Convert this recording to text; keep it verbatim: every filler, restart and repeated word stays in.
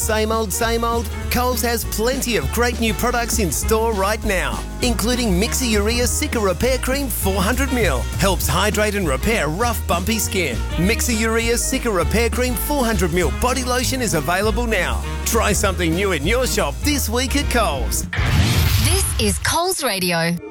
Same old, same old? Coles has plenty of great new products in store right now, including Mixer Urea Cica Repair Cream four hundred milliliters. Helps hydrate and repair rough, bumpy skin. Mixer Urea Cica Repair Cream four hundred milliliters body lotion is available now. Try something new in your shop this week at Coles. This is Coles Radio.